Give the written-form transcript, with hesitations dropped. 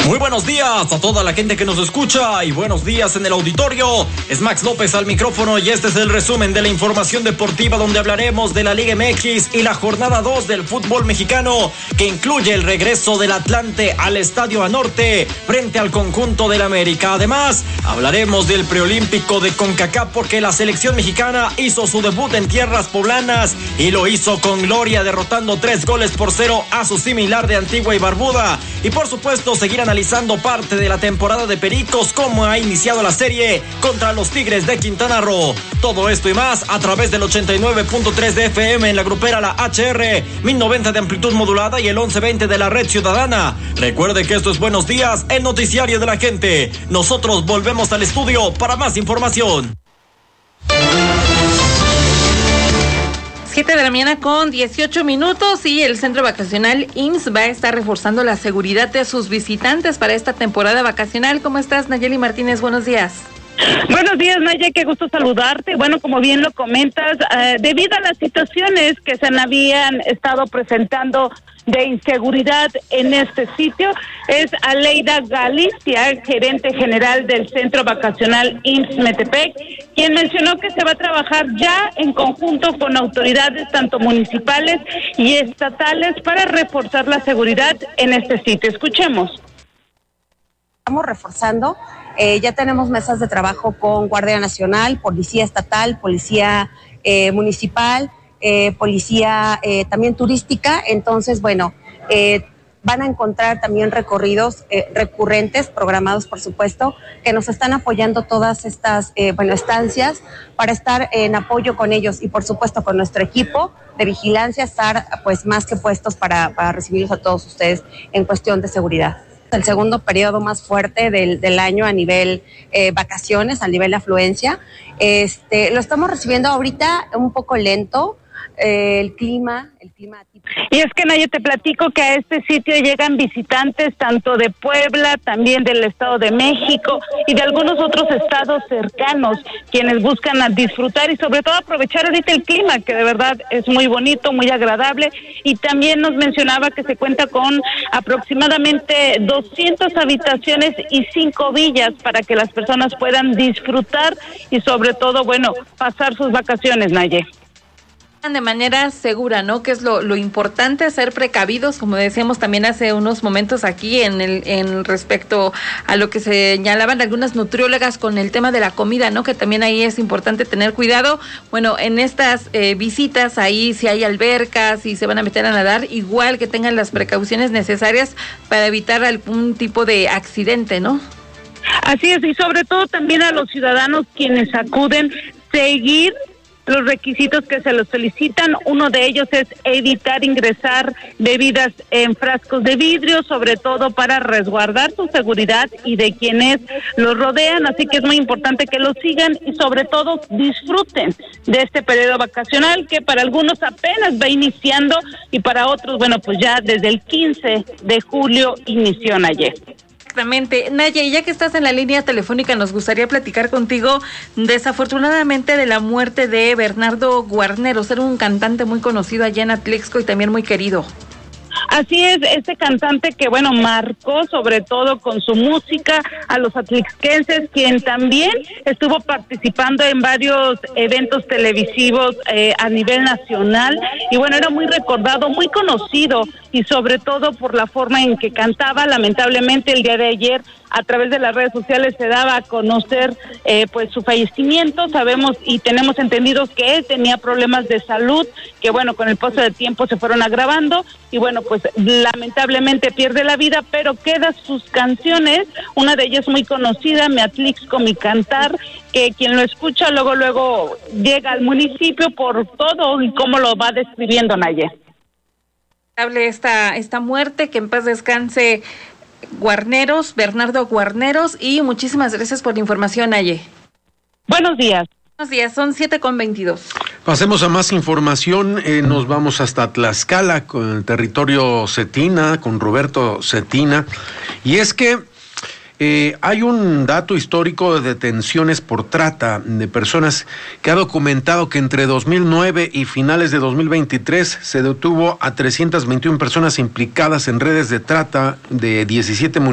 Muy buenos días a toda la gente que nos escucha y buenos días en el auditorio. Es Max López al micrófono y este es el resumen de la información deportiva donde hablaremos de la Liga MX y la jornada 2 del fútbol mexicano, que incluye el regreso del Atlante al Estadio Anorte frente al conjunto del América. Además, hablaremos del preolímpico de CONCACAF porque la selección mexicana hizo su debut en tierras poblanas y lo hizo con gloria, derrotando 3-0 a su similar de Antigua y Barbuda. Y por supuesto, seguir analizando parte de la temporada de Pericos, cómo ha iniciado la serie contra los Tigres de Quintana Roo. Todo esto y más a través del 89.3 de FM en la grupera La HR, 1090 de amplitud modulada y el 1120 de la red ciudadana. Recuerde que esto es Buenos Días, el noticiario de la gente. Nosotros volvemos al estudio para más información. 7 de la mañana con 18 minutos y el centro vacacional IMSS va a estar reforzando la seguridad de sus visitantes para esta temporada vacacional. ¿Cómo estás, Nayeli Martínez? Buenos días. Buenos días, Naya, qué gusto saludarte. Bueno, como bien lo comentas, debido a las situaciones que se habían estado presentando de inseguridad en este sitio, es Aleida Galicia, gerente general del Centro Vacacional IMSS Metepec, quien mencionó que se va a trabajar ya en conjunto con autoridades tanto municipales y estatales para reforzar la seguridad en este sitio. Escuchemos. Estamos reforzando, ya tenemos mesas de trabajo con Guardia Nacional, Policía Estatal, Policía Municipal, Policía también turística. Entonces, bueno, van a encontrar también recorridos recurrentes, programados por supuesto, que nos están apoyando todas estas estancias para estar en apoyo con ellos y por supuesto con nuestro equipo de vigilancia, estar pues más que puestos para recibirlos a todos ustedes en cuestión de seguridad. El segundo periodo más fuerte del año a nivel vacaciones, a nivel afluencia. Lo estamos recibiendo ahorita un poco lento, el clima atípico. Y es que, Naya, te platico que a este sitio llegan visitantes tanto de Puebla, también del Estado de México y de algunos otros estados cercanos, quienes buscan disfrutar y sobre todo aprovechar ahorita el clima, que de verdad es muy bonito, muy agradable. Y también nos mencionaba que se cuenta con aproximadamente 200 habitaciones y 5 villas para que las personas puedan disfrutar y sobre todo, bueno, pasar sus vacaciones, Naya. De manera segura, ¿no? Que es lo importante, ser precavidos, como decíamos también hace unos momentos aquí en respecto a lo que señalaban algunas nutriólogas con el tema de la comida, ¿no? Que también ahí es importante tener cuidado. Bueno, en estas visitas ahí si hay albercas, si se van a meter a nadar, igual que tengan las precauciones necesarias para evitar algún tipo de accidente, ¿no? Así es, y sobre todo también a los ciudadanos quienes acuden, seguir los requisitos que se los solicitan. Uno de ellos es evitar ingresar bebidas en frascos de vidrio, sobre todo para resguardar su seguridad y de quienes los rodean, así que es muy importante que lo sigan y sobre todo disfruten de este periodo vacacional que para algunos apenas va iniciando y para otros, bueno, pues ya desde el 15 de julio inició ayer. Exactamente. Naya, y ya que estás en la línea telefónica, nos gustaría platicar contigo desafortunadamente de la muerte de Bernardo Guarneros. Era un cantante muy conocido allá en Atlixco y también muy querido. Así es, este cantante que, bueno, marcó sobre todo con su música a los atlixquenses, quien también estuvo participando en varios eventos televisivos a nivel nacional y, bueno, era muy recordado, muy conocido y sobre todo por la forma en que cantaba. Lamentablemente el día de ayer a través de las redes sociales se daba a conocer pues su fallecimiento. Sabemos y tenemos entendido que él tenía problemas de salud que, bueno, con el paso del tiempo se fueron agravando y, bueno, pues lamentablemente pierde la vida, pero quedan sus canciones, una de ellas muy conocida, Mi Atlixco, Mi Cantar, que quien lo escucha luego llega al municipio por todo y cómo lo va describiendo, Naya. Hable esta muerte, que en paz descanse Guarneros, Bernardo Guarneros, y muchísimas gracias por la información, Naye. Buenos días. Buenos días, son 7:22. Pasemos a más información, nos vamos hasta Tlaxcala con el territorio Cetina, con Roberto Cetina, y es que hay un dato histórico de detenciones por trata de personas que ha documentado que entre 2009 y finales de 2023 se detuvo a 321 personas implicadas en redes de trata de 17 municipios.